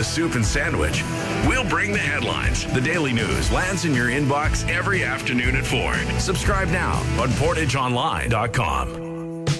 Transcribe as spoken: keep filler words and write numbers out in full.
the soup and sandwich. We'll bring the headlines. The daily news lands in your inbox every afternoon at four. Subscribe now on portage online dot com.